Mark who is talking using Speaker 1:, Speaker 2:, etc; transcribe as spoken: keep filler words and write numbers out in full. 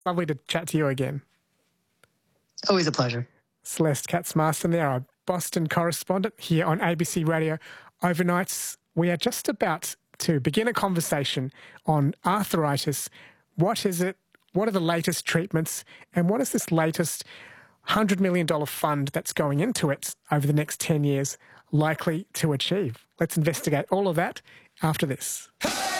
Speaker 1: Lovely to chat to you again.
Speaker 2: Always a pleasure.
Speaker 1: Celeste Katz-Marston there, our Boston correspondent here on A B C Radio Overnights. We are just about to begin a conversation on arthritis. What is it? What are the latest treatments? And what is this latest one hundred million dollars fund that's going into it over the next ten years likely to achieve? Let's investigate all of that after this.